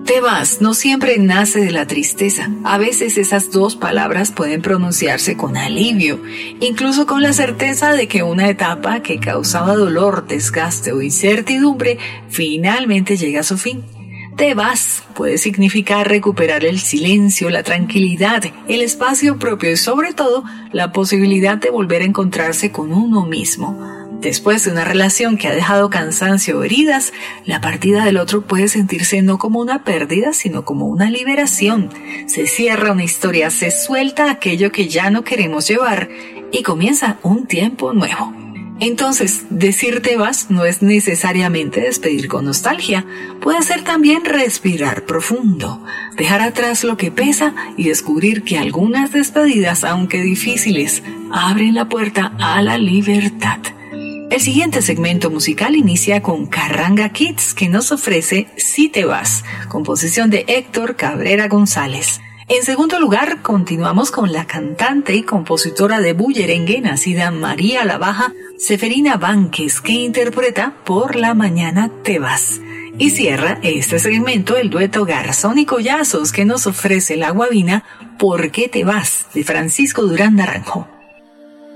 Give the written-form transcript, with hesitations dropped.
Te vas no siempre nace de la tristeza. A veces esas dos palabras pueden pronunciarse con alivio, incluso con la certeza de que una etapa que causaba dolor, desgaste o incertidumbre finalmente llega a su fin. Te vas puede significar recuperar el silencio, la tranquilidad, el espacio propio y sobre todo la posibilidad de volver a encontrarse con uno mismo. Después de una relación que ha dejado cansancio o heridas, la partida del otro puede sentirse no como una pérdida, sino como una liberación. Se cierra una historia, se suelta aquello que ya no queremos llevar y comienza un tiempo nuevo. Entonces, decir te vas no es necesariamente despedir con nostalgia. Puede ser también respirar profundo, dejar atrás lo que pesa y descubrir que algunas despedidas, aunque difíciles, abren la puerta a la libertad. El siguiente segmento musical inicia con Carranga Kids, que nos ofrece Si te vas, composición de Héctor Cabrera González. En segundo lugar, continuamos con la cantante y compositora de bullerengue nacida María la Baja, Seferina Vánquez, que interpreta Por la mañana te vas. Y cierra este segmento el dueto Garzón y Collazos, que nos ofrece la guabina ¿Por qué te vas?, de Francisco Durán Naranjo.